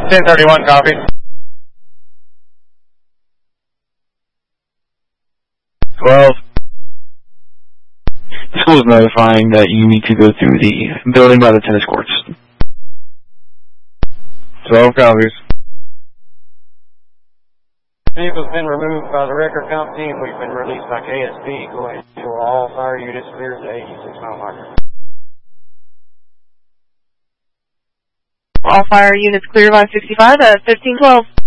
1031, copy. 12. School is notifying that you need to go through the building by the tennis courts. 12 copies. Vehicle's been removed by the record company and we've been released by KSP. Go ahead and show all fire units clear to 86 mile marker. All fire units clear by 65 at 1512.